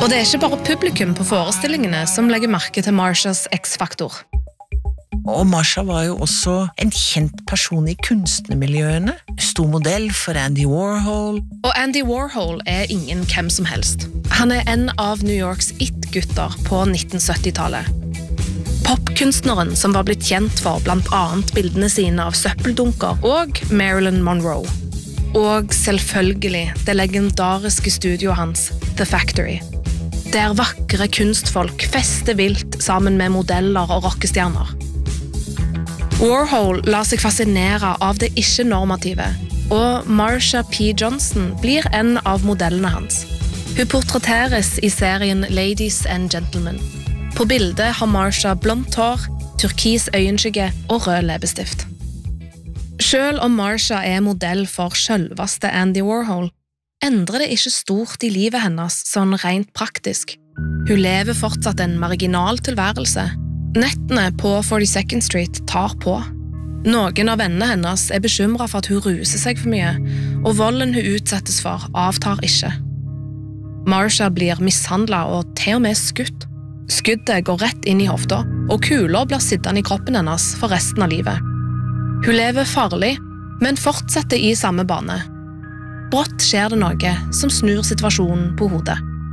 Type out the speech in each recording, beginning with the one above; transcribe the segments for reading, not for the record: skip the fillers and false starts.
Og det ikke bare publikum på forestillingene som legger merke til Marcias X-faktor. Og Marcia var jo også en kjent person i kunstnermiljøene, stor modell for Andy Warhol. Og Andy Warhol ingen hvem som helst. Han en av New Yorks it-gutter på 1970-tallet. Popkunstneren som var blitt kjent for blant annet bildene sine av søppeldunker og Marilyn Monroe. Og selvfølgelig det legendariske studioet hans, The Factory. Der vakre kunstfolk fester vilt sammen med modeller og rockestjerner. Warhol lar seg fascinere av det ikke-normative, og Marcia P. Johnson blir en av modellene hans. Hun portretteres i serien Ladies and Gentlemen. På bildet har Marcia blondt hår, turkis øyenskygge og rød leppestift. Selv om Marcia modell for selveste Andy Warhol, endrer det ikke stort i livet hennes sånn rent praktisk. Hun lever fortsatt en marginal tilværelse. Nettene på 42nd Street tar på. Noen av vennene hennes bekymret for at hun ruser seg for mye, og volden hun utsettes for avtar ikke. Marcia blir mishandlet og til og med skutt. Skuddet går rett inn i hofta, og kula blir sittende i kroppen hennes for resten av livet. Hun lever farlig, men fortsetter i samme bane. Brått skjer det noe som snur situasjonen på hodet.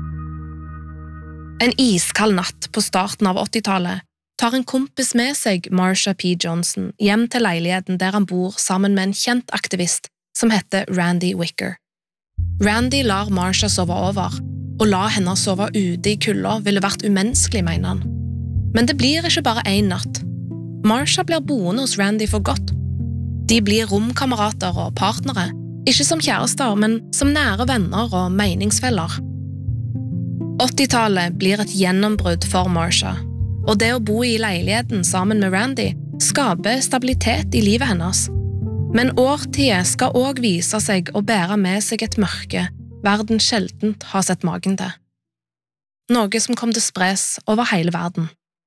En iskald natt på starten av 80-tallet tar en kompis med seg Marcia P. Johnson hjem til leiligheten der han bor sammen med en kjent aktivist som heter Randy Wicker. Randy lar Marcia sove over, og la henne sove ute i kulda ville vært umenneskelig, mener han. Men det blir ikke bare en natt. Marcia blir boende hos Randy for godt. De blir romkamerater og partnere, ikke som kjærester, men som nære venner og meningsfeller. 80-tallet blir et gjennombrudd for Marcia, og det å bo i leiligheten sammen med Randy skaper stabilitet i livet hennes. Men årtiet skal også vise seg å bære med seg et mørke verden sjeldent har sett magen til. Noe som kom til spres over hele verden.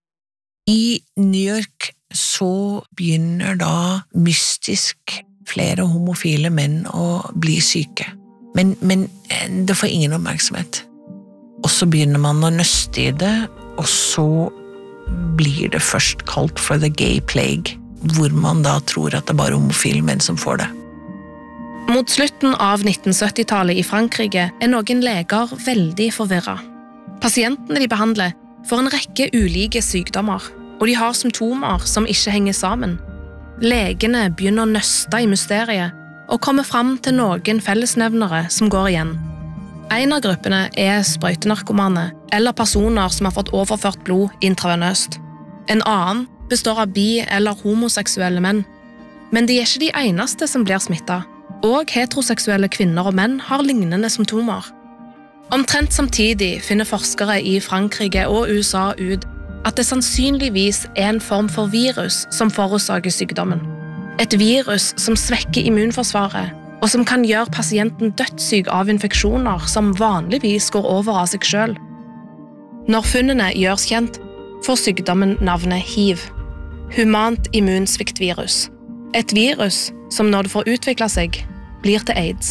I New York så begynner da mystisk flere homofile menn å bli syke. Men det får ingen oppmerksomhet. Og så begynner man å nøste i det, og så blir det først kalt for the gay plague, hvor man da tror at det bare homofile menn som får det. Mot slutten av 1970-tallet i Frankrike noen leger veldig forvirret. Pasientene de behandler får en rekke ulike sykdommer, og de har symptomer som ikke henger sammen. Legene begynner å nøste i mysteriet og kommer fram til noen fellesnevnere som går igjen. En av gruppene sprøytenarkomane eller personer som har fått overført blod intravenøst. En annen består av bi- eller homoseksuelle menn. Men de ikke de eneste som blir smittet. Og heteroseksuelle kvinner og menn har lignende symptomer. Omtrent samtidig finner forskere i Frankrike og USA ut at det sannsynligvis en form for virus som forårsaker sykdommen. Et virus som svekker immunforsvaret, og som kan gjøre pasienten dødssyk av infeksjoner som vanligvis går over av seg selv. Når funnene gjøres kjent, får sykdommen navnet HIV, humant immunsviktvirus. Et virus som når det får utvikle seg, blir til AIDS.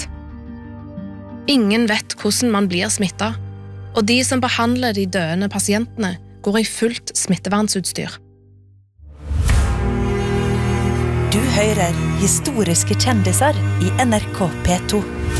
Ingen vet hvordan man blir smittet, og de som behandler de døende pasientene går i fullt smittevernsutstyr. Du hører historiske kjendiser i NRK P2.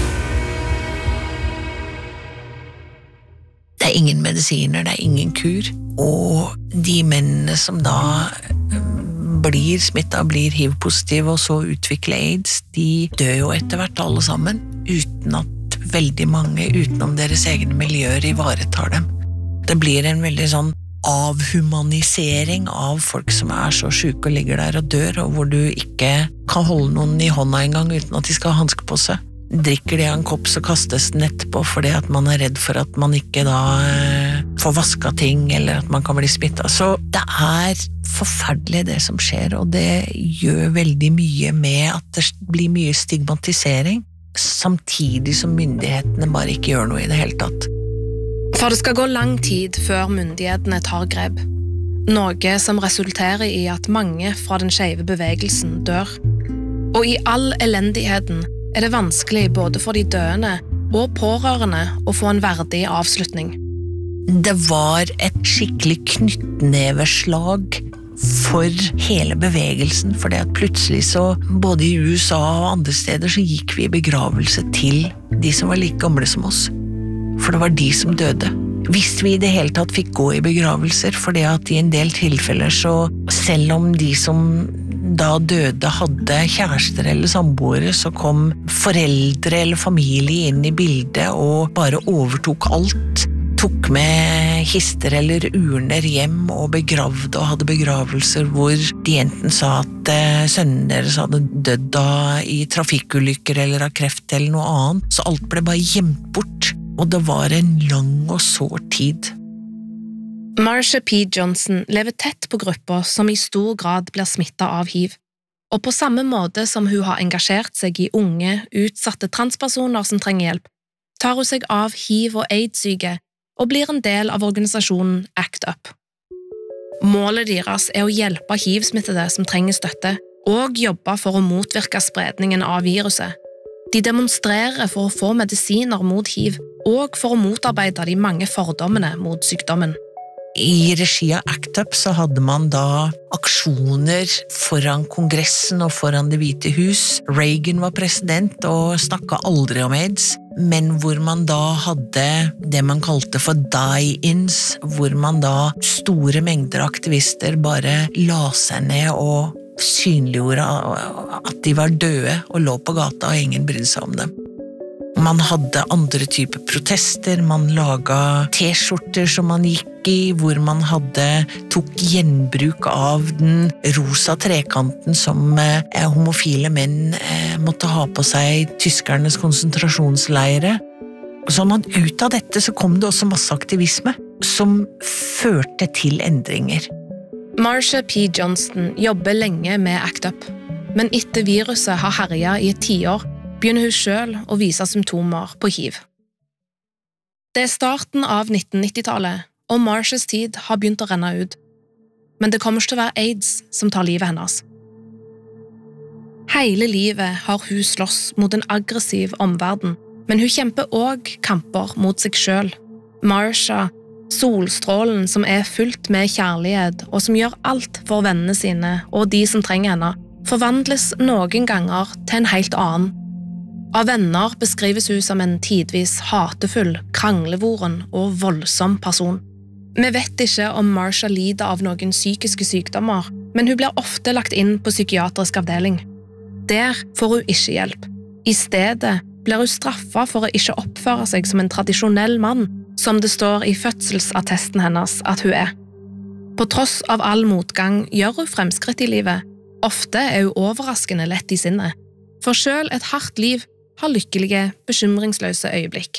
Det ingen medisiner, det ingen kur, og de mennene som da blir smittet, blir HIV-positive og så utvikler AIDS, de dør jo etter hvert alle sammen, uten at veldig mange utenom deres egne miljøer ivaretar dem. Det blir en veldig sånn avhumanisering av folk som så syke og ligger der og dør, og hvor du ikke kan holde noen i hånda engang uten at de skal ha hanske på seg. Drikker de av en kopp, så kastes den etterpå fordi at man redd for at man ikke da får vasket ting, eller at man kan bli smittet. Så det forferdelig det som skjer, og det gjør veldig mye med at det blir mye stigmatisering, samtidig som myndighetene bare ikke gjør noe i det hele tatt. For det skal gå lang tid før myndighetene tar grep. Noe som resulterer i at mange fra den skeive bevegelsen dør. Og i all elendigheten det vanskelig både for de døende og pårørende å få en verdig avslutning. Det var et skikkelig knyttneveslag for hele bevegelsen, for det at plutselig så, både i USA og andre steder, så gikk vi i begravelse til de som var like gamle som oss. For det var de som døde. Hvis vi i det hele tatt fikk gå i begravelser, for det at i en del tilfeller så, selv om de som da døde hadde kjærester eller samboere, så kom foreldre eller familie inn i bildet og bare overtok alt. Tok med kister eller urner hjem og begravde og hadde begravelser hvor de enten sa at sønnen deres hadde dødd da i trafikkulykker eller av kreft eller noe annet, så alt ble bare gjemt bort, og det var en lang og sår tid. Marsha P. Johnson lever tett på grupper som i stor grad blir smittet av HIV, og på samme måte som hun har engasjert seg i unge, utsatte transpersoner som trenger hjelp, tar hun seg av HIV- og AIDS-syke og blir en del av organisasjonen ACT UP. Målet deres å hjelpe HIV-smittede som trenger støtte, og jobbe for å motvirke spredningen av viruset. De demonstrerer for å få medisiner mot HIV, og for å motarbeide de mange fordommene mot sykdommen. I regi av ACT UP så hadde man da aksjoner foran Kongressen og foran Det hvite hus. Reagan var president og snakket aldri om AIDS, men hvor man da hadde det man kalte for die-ins, hvor man da store mengder aktivister bare la seg ned og synliggjorde at de var døde og lå på gata og ingen brydde seg om dem. Man hadde andre typer protester, man laget t-skjorter som man gikk i, hvor man tok gjenbruk av den rosa trekanten som homofile menn måtte ha på seg tyskernes konsentrasjonsleire. Sånn at ut av dette så kom det også masse aktivisme som førte til endringer. Marsha P. Johnson jobber lenge med ACT UP, men etter viruset har herjet i et 10 år, begynner hun selv å vise symptomer på HIV. Det starten av 1990-tallet, og Marshas tid har begynt å renne ut. Men det kommer ikke til å være AIDS som tar livet hennes. Hele livet har hun slåss mot en aggressiv omverden, men hun kjemper også kamper mot seg selv. Marsha, solstrålen som fullt med kjærlighet, og som gjør alt for vennene sine og de som trenger henne, forvandles noen ganger til en helt annen. Av venner beskrives hun som en tidvis hatefull, kranglevoren og voldsom person. Vi vet ikke om Marsha lider av noen psykiske sykdommer, men hun blir ofte lagt inn på psykiatrisk avdeling. Der får hun ikke hjelp. I stedet blir hun straffet for å ikke oppføre seg som en tradisjonell mann, som det står i fødselsattesten hennes at hun På tross av all motgang gjør hun fremskritt i livet. Ofte hun overraskende lett i sinnet. For selv et hardt liv har lykkelige, bekymringsløse øyeblikk.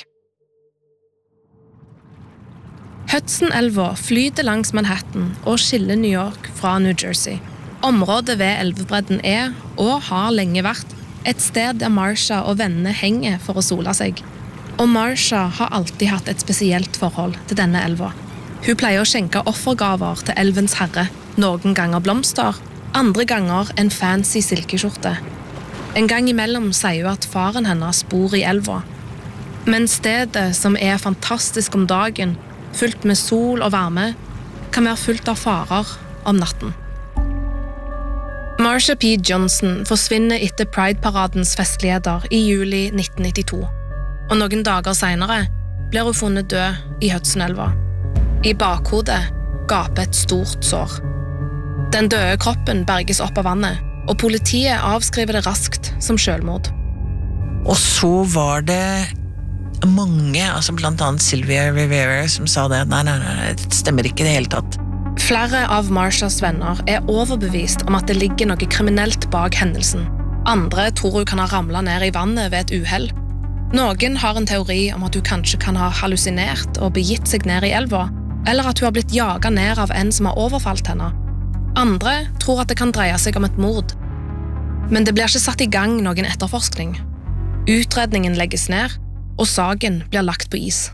Hudson-elva flyter langs Manhattan og skiller New York fra New Jersey. Området ved elvebredden og har lenge vært, et sted der Marsha og vennene henger for å sole seg. Og Marsha har alltid hatt et spesielt forhold til denne elva. Hun pleier å skjenke offergaver til elvens herre, noen ganger blomster, andre ganger en fancy silkeskjorte. En gang imellom sier hun at faren hennes bor i elva. Men stedet, som fantastisk om dagen, fullt med sol og varme, kan være fullt av farer om natten. Marsha P. Johnson forsvinner etter Pride-paradens festligheter i juli 1992, og noen dager senere blir hun funnet død i Hudson-elva. I bakhodet gaper et stort sår. Den døde kroppen berges opp av vannet, og politiet avskriver det raskt som selvmord. Og så var det mange, blant annet Sylvia Rivera, som sa det, nei, det stemmer ikke det hele tatt. Flere av Marshas venner overbevist om at det ligger noe kriminelt bak hendelsen. Andre tror hun kan ha ramlet ned i vannet ved et uhell. Noen har en teori om at hun kanskje kan ha hallusinert og begitt seg ned i elva, eller at hun har blitt jaget ned av en som har overfalt henne. Andre tror at det kan dreie seg om et mord. Men det blir ikke satt i gang noen etterforskning. Utredningen legges ned, og saken blir lagt på is.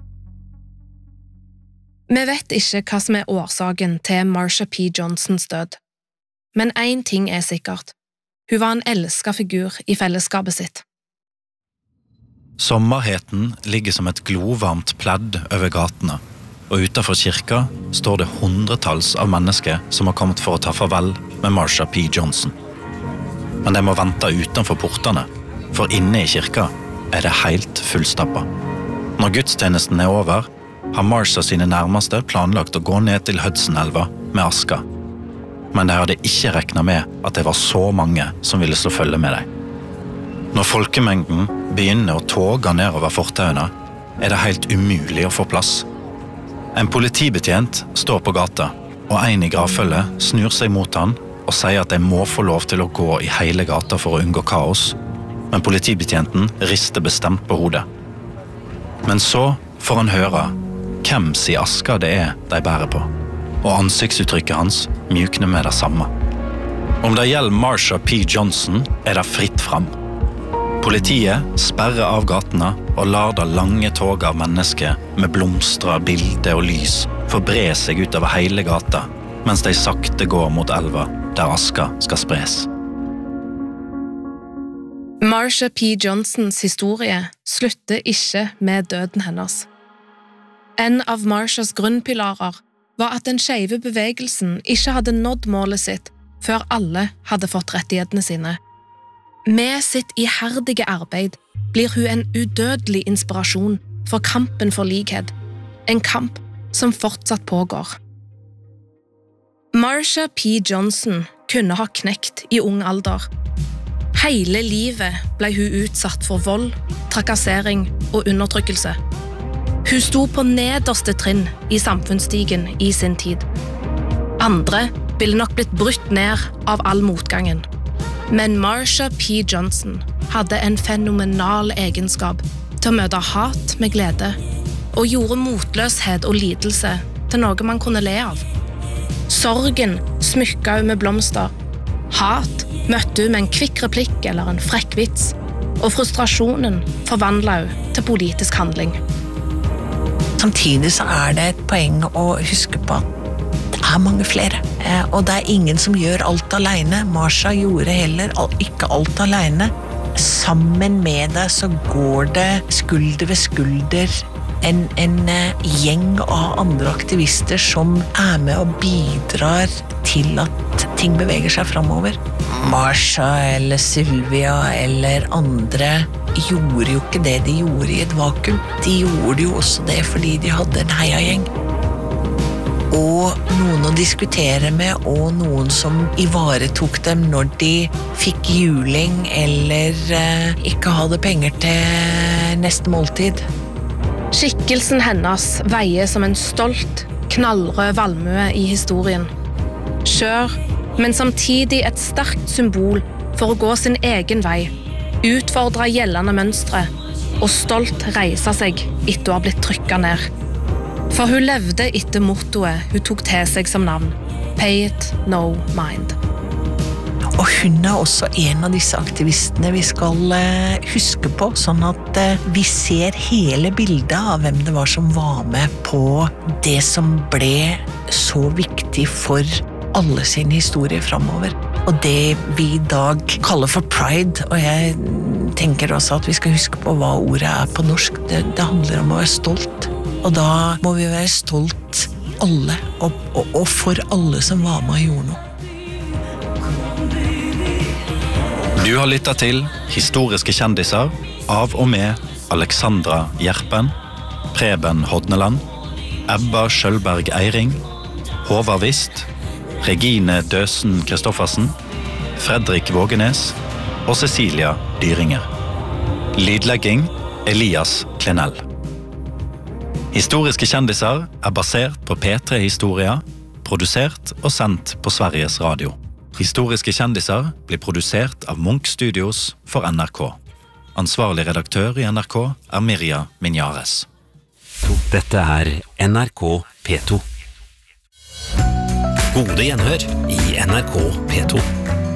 Vi vet ikke hva som årsaken til Marsha P. Johnsons død. Men en ting sikkert. Hun var en elsket figur i fellesskapet sitt. Sommerheten ligger som et glovarmt pledd over gatene, og utenfor kirka står det hundretalls av mennesker som har kommet for å ta farvel med Marsha P. Johnson. Men de må vente utenfor portene, for inne i kirka er det helt fullstappet. Når gudstjenesten er over, har Marsha sine nærmeste planlagt å gå ned til Hudson-elva med aska. Men de hadde ikke regnet med at det var så mange som ville slå følge med dem. Når folkemengden begynner å toge nedover fortauene, er det helt umulig å få plass. En politibetjent står på gata, og en i gravfølget snur seg mot han og sier at de må få lov til å gå i hele gata for å unngå kaos, men politibetjenten rister bestemt på hodet. Men så får han høre hvem si aska det er de bærer på, og ansiktsuttrykket hans mjukner med det samme. Om det gjelder Marsha P. Johnson, er det fritt fram. Politiet sperrer av gatene og lar det lange toget av mennesker med blomstre, bilder og lys forbre seg utover hele gata, mens de sakte går mot elva der aska skal spres. Marsha P. Johnsons historie slutter ikke med døden hennes. En av Marshas grunnpilarer var at den skeive bevegelsen ikke hadde nådd målet sitt før alle hadde fått rettighetene sine. Med sitt iherdige arbeid blir hun en udødelig inspirasjon for kampen for likhet, en kamp som fortsatt pågår. Marsha P. Johnson kunne ha knekt i ung alder. Hele livet ble hun utsatt for vold, trakassering og undertrykkelse. Hun sto på nederste trinn i samfunnsstigen i sin tid. Andre ville nok blitt brutt ned av all motgangen. Men Marsha P. Johnson hadde en fenomenal egenskap til å møte hat med glede, og gjorde motløshet og lidelse til noe man kunne le av. Sorgen smykket hun med blomster. Hat møtte hun med en kvikk replikk eller en frekk vits, og frustrasjonen forvandlet hun til politisk handling. Samtidig så er det et poeng å huske på at det er mange flere, og det er ingen som gjør alt alene. Marsha gjorde heller ikke alt alene. Sammen med deg så går det skulder ved skulder en gjeng av andre aktivister som er med og bidrar til at ting beveger seg fremover. Marsha eller Sylvia eller andre gjorde jo ikke det de gjorde i et vakuum. De gjorde jo også det fordi de hadde en heiagjeng. Og noen å diskutere med, og noen som ivaretok dem når de fikk juling eller ikke hadde penger til neste måltid. Skikkelsen hennes veier som en stolt, knallrød valmue i historien. Skjør, men samtidig et sterkt symbol for å gå sin egen vei, utfordre gjeldende mønstre og stolt reise seg etter å ha blitt trykket ned. For hun levde etter mottoet hun tok til seg som navn, Pay it no mind. Og hun er også en av disse aktivistene vi skal huske på, sånn at vi ser hele bildet av hvem det var som var med på det som ble så viktig for alle sin historie fremover. Og det vi i dag kaller for pride, og jeg tenker også at vi skal huske på hva ordet er på norsk, det handler om å være stolt. Og da må vi være stolt alle, og for alle som var med og gjorde noe. Du har lyttet til Historiske kjendiser av og med Alexandra Gjerpen, Preben Hodneland, Ebba Skjølberg Eiring, Håvard Vist, Regine Døsen Kristoffersen, Fredrik Vågenes og Cecilia Dyringer. Lydlegging Elias Klenell. Historiske kjendiser er basert på P3-historier, produsert og sendt på Sveriges Radio. Historiske kjendiser blir produsert av Munch Studios for NRK. Ansvarlig redaktør i NRK er Mirja Minjares. Dette er NRK P2. Gode gjenhør i NRK P2.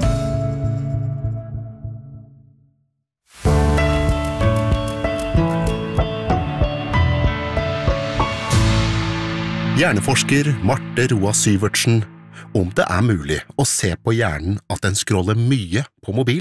Hjerneforsker Marte Roa Syvertsen om det er mulig å se på hjernen at den scroller mye på mobilen.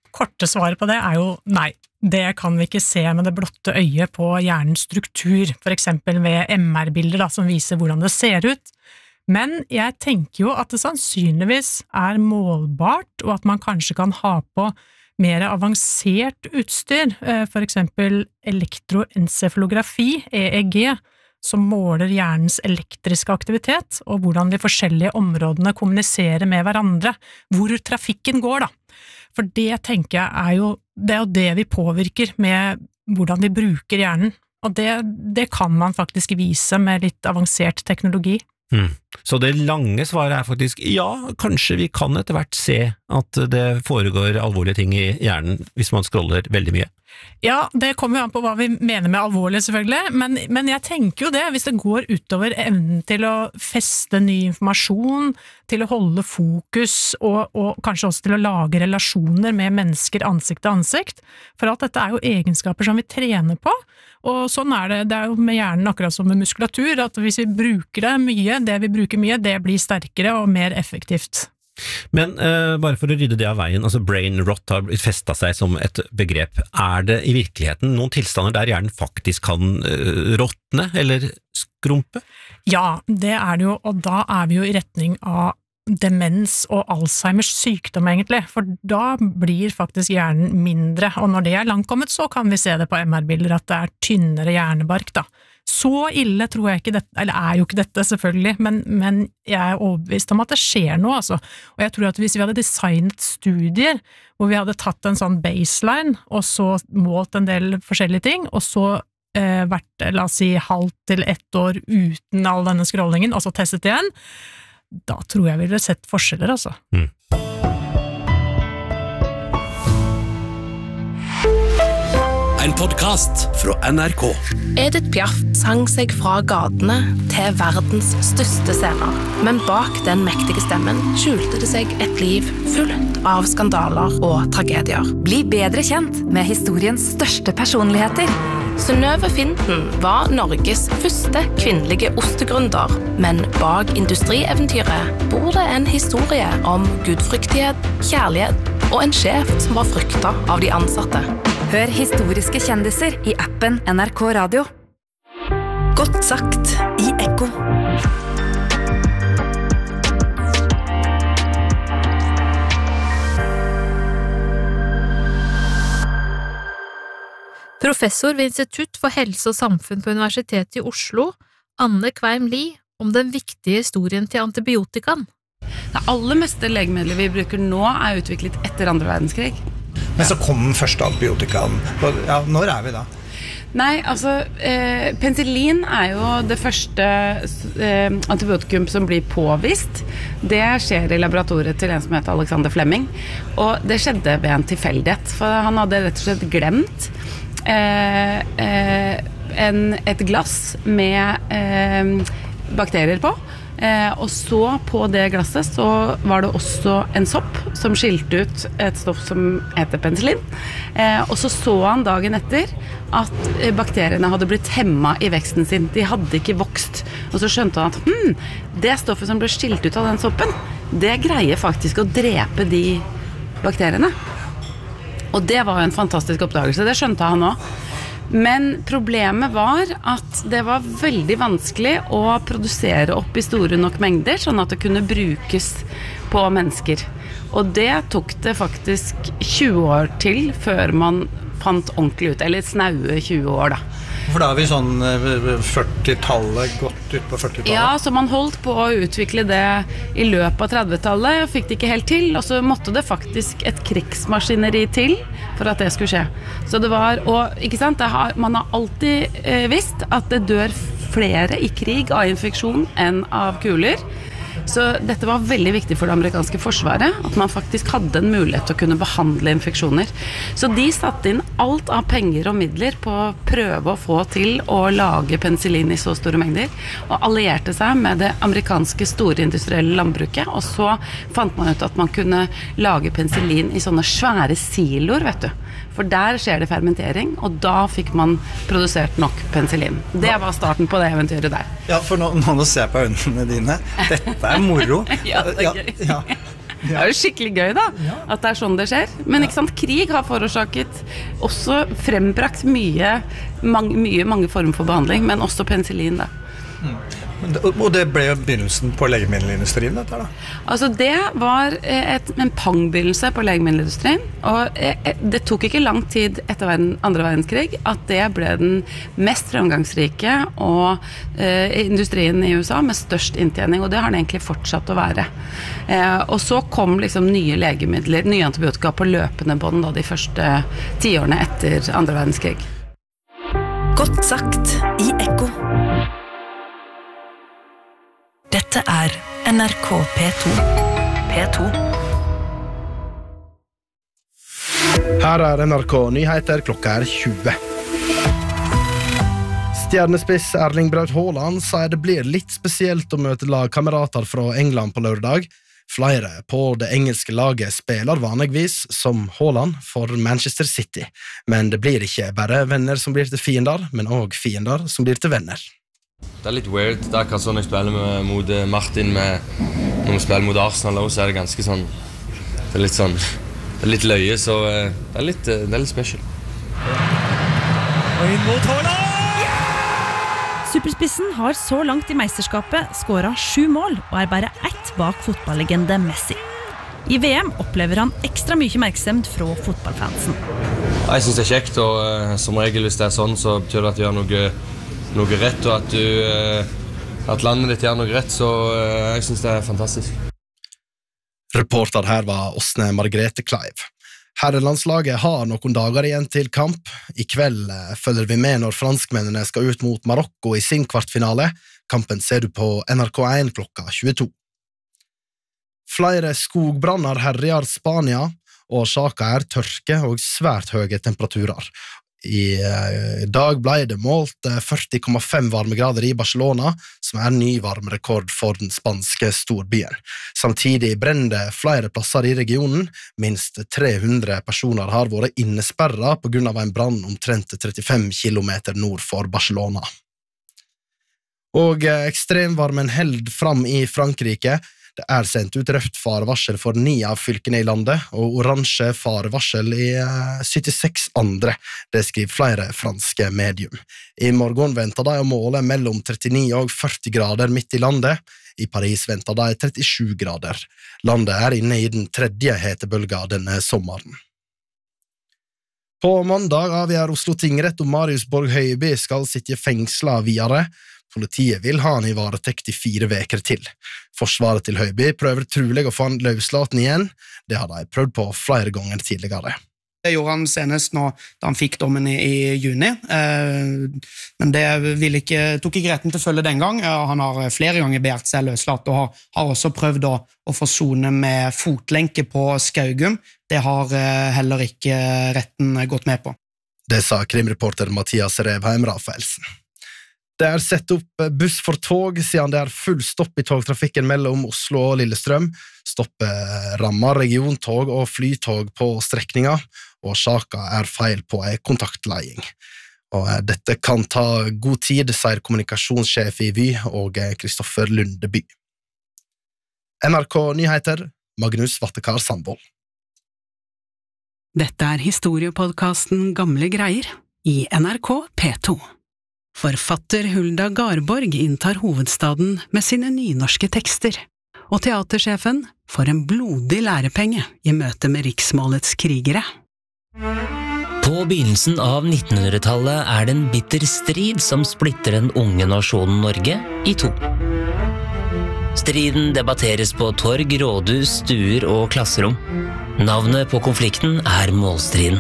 korte svaret på det jo nei. Det kan vi ikke se med det blotte øyet på hjernens struktur, for eksempel ved MR-bilder som viser hvordan det ser ut. Men jeg tenker jo at det sannsynligvis målbart, og at man kanskje kan ha på mer avansert utstyr, for eksempel elektroencefalografi, EEG, som måler hjernens elektriske aktivitet, og hvordan de forskjellige områdene kommuniserer med hverandre, hvor trafikken går da. For det tenker jeg jo det vi påvirker med hvordan vi bruker hjernen, og det kan man faktisk vise med litt avansert teknologi. Så det lange svaret faktisk ja, kanskje vi kan etter hvert se at det foregår alvorlige ting i hjernen hvis man scroller veldig mye. Ja, det kommer jo an på hva vi mener med alvorlig selvfølgelig, men jeg tenker jo det, hvis det går utover evnen til å feste ny informasjon, til å holde fokus, og kanskje også til å lage relasjoner med mennesker ansikt til ansikt, for alt dette jo egenskaper som vi trener på, og sånn det jo med hjernen akkurat som med muskulatur, at hvis vi bruker det mye, det vi bruker mye, det blir sterkere og mer effektivt. Men bare for å rydde det av veien, altså brain rot har festet seg som et begrep. Det i virkeligheten noen tilstander der hjernen faktisk kan råtne eller skrumpe? Ja, det det jo, og da vi jo i retning av demens og Alzheimers sykdom egentlig, for da blir faktisk hjernen mindre, og når det langkommet så kan vi se det på MR-bilder at det tynnere hjernebark da. Så ille tror jeg ikke dette, eller jo ikke dette selvfølgelig, men jeg overbevist om at det skjer noe altså. Og jeg tror at hvis vi hadde designet studier, hvor vi hadde tatt en sånn baseline, og så målt en del forskjellige ting, og så vært, la oss si, halvt til 1 år uten all denne scrollingen, og så testet igjen, da tror jeg vi ville sett forskjeller altså. En podcast fra NRK. Edith Piaf sang seg fra gatene til verdens største scener. Men bak den mektige stemmen skjulte det seg et liv fullt av skandaler og tragedier. Bli bedre kjent med historiens største personligheter. Synnøve Finden var Norges første kvinnelige ostegründer, men bak industrieventyret bor det en historie om gudfryktighet, kjærlighet og en sjef som var fryktet av de ansatte. Hør historiske kjendiser i appen NRK Radio. Godt sagt i Ekko. Professor ved Institutt for helse og samfunn på Universitetet i Oslo, Anne Kveim Lie, om den viktige historien til antibiotikaen. Det aller meste legemidler vi bruker nå utviklet etter 2. verdenskrig. Men så kom den første antibiotikaen. Ja, når vi da? Nei, altså, penicillin jo det første antibiotikum som blir påvist. Det skjer i laboratoriet til en som heter Alexander Fleming. Og det skjedde ved en tilfeldighet, for han hadde rett og slett glemt et glass med bakterier på. Og så på det glasset så var det også en sopp som skilte ut et stoff som heter penicillin. Og så han dagen etter at bakteriene hadde blitt hemmet i veksten sin. De hadde ikke vokst. Og så skjønte han at det stoffet som ble skilt ut av den soppen, det greier faktisk å drepe de bakteriene. Og det var jo en fantastisk oppdagelse, det skjønte han også. Men problemet var at det var veldig vanskelig å produsere opp i store nok mengder, sånn at det kunne brukes på mennesker. Og det tok det faktisk 20 år til før man fant ordentlig ut, eller snaue 20 år da. For da vi sånn 40-tallet, godt ut på 40-tallet. Ja, så man holdt på å utvikle det i løpet av 30-tallet, og fikk det ikke helt til, og så måtte det faktisk et krigsmaskineri til for at det skulle skje. Så det var, og ikke sant, man har alltid visst at det dør flere i krig av infeksjon enn av kuler. Så dette var veldig viktig for det amerikanske forsvaret, at man faktisk hadde en mulighet til å kunne behandle infeksjoner. Så de satte inn alt av penger og midler på å prøve å få til å lage penicillin i så store mengder, og allierte seg med det amerikanske store industrielle landbruket, og så fant man ut at man kunne lage penicillin i sånne svære siloer, vet du. For der skjer det fermentering, og da fikk man produsert nok penicillin. Det var starten på det eventyret der. Ja, for nå ser jeg på øynene dine. Dette moro. Ja, det gøy. Ja. Det jo skikkelig gøy da, at det sånn det skjer. Men ikke sant, krig har forårsaket også frembrakt mange former for behandling, men også penicillin da. Og det ble jo begynnelsen på legemiddelindustrien, dette da? Altså det var en pangbegynnelse på legemiddelindustrien, og det tok ikke lang tid etter andre verdenskrig at det ble den mest fremgangsrike og industrien i USA med størst inntjening, og det har den egentlig fortsatt å være. Og så kom liksom nye legemidler, nye antibiotika på løpende bånd da, de første 10 årene etter andre verdenskrig. Godt sagt i Ekko. Dette NRK P2. P2. Her NRK Nyheter, klokka 20. Stjernespiss Erling Braut Haaland sier det blir litt spesielt å møte lagkamerater fra England på lørdag. Flere på det engelske laget spiller vanligvis som Haaland for Manchester City, men det blir ikke bare venner som blir til fiender, men også fiender som blir til venner. Det litt weird, det akkurat sånn jeg spiller mot Martin når vi spiller mot Arsenal også, så det ganske sånn, det litt sånn, det litt løye, så det litt special. Og inn mot Haaland! Superspissen har så langt i meisterskapet skåret 7 mål og bare 1 bak fotballlegende Messi. I VM opplever han ekstra mye merksemd fra fotballfansen. Jeg synes det kjekt, og som regel hvis det sånn, så betyr det at du gjør noe rett, og at landet ditt gjør noe rett, så jeg synes det fantastisk. Reporter her var Åsne Margrethe Kleiv. Herrelandslaget har noen dager igjen til kamp. I kveld følger vi med når franskmennene skal ut mot Marokko i sin kvartfinale. Kampen ser du på NRK1 klokka 22. Flere skogbranner herjer Spania, og årsaken tørke og svært høye temperaturer. I dag ble det målt 40,5 varmegrader i Barcelona, som ny varmerekord for den spanske storbyen. Samtidig brenner det flere plasser i regionen. Minst 300 personer har vært innesperret på grunn av en brann omtrent 35 kilometer nord for Barcelona. Og ekstremvarmen held fram i Frankrike. Det sendt ut rødt farevarsel for 9 av fylkene i landet, og oransje farevarsel i 76 andre. Det skriver flere franske medium. I morgen venter de å måle mellom 39 og 40 grader midt i landet. I Paris venter de 37 grader. Landet inne i den 3. hetebølga denne sommeren. På mandag avgjør Oslo tingrett om Marius Borg Høiby skal sitte fengslet videre. Politiet vil ha han i varetekt i 4 veker til. Forsvaret til Høiby prøver trolig å få han løslaten igjen. Det har de prøvd på flere ganger tidligere. Det gjorde han senest da han fikk dommen i juni, men det tok ikke retten til følge den gang. Han har flere ganger begjært seg løslatt, og har også prøvd å forsone med fotlenke på Skaugum. Det har heller ikke retten gått med på. Det sa krimreporter Mathias Revheim Rafaelsen. Det sett opp buss for tog siden det full stopp i togtrafikken mellom Oslo og Lillestrøm. Stoppet rammer regiontog og flytog på strekninga, og årsaken feil på en kontaktledning. Og dette kan ta god tid, sier kommunikasjonssjef i Vy og Kristoffer Lundeby. NRK Nyheter, Magnus Vattekar Sandvold. Dette historiepodcasten Gamle greier i NRK P2. Forfatter Hulda Garborg inntar hovedstaden med sine nynorske tekster, og teatersjefen får en blodig lærepenge i møte med riksmålets krigere. På begynnelsen av 1900-tallet det en bitter strid som splitter den unge nasjonen Norge i 2. Striden debatteres på torg, rådhus, stuer og klasserom. Navnet på konflikten målstriden.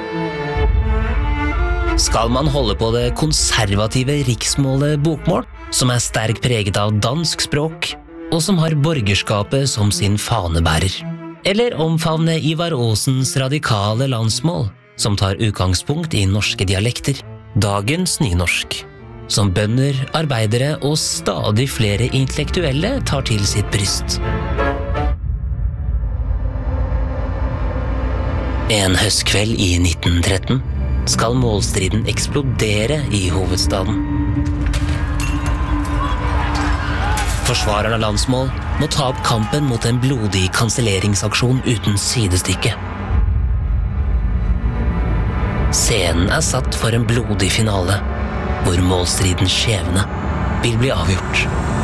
Skal man holde på det konservative riksmålet bokmål, som sterkt preget av dansk språk, og som har borgerskapet som sin fanebærer? Eller omfavne Ivar Aasens radikale landsmål, som tar utgangspunkt i norske dialekter, dagens nynorsk, som bønder, arbeidere og stadig flere intellektuelle tar til sitt bryst? En høstkveld i 1913 skal målstriden eksplodere i hovedstaden. forsvareren av landsmål må ta opp kampen mot en blodig kanselleringsaksjon uten sidestykke. Scenen er satt for en blodig finale, hvor målstridens skjebne vil bli avgjort.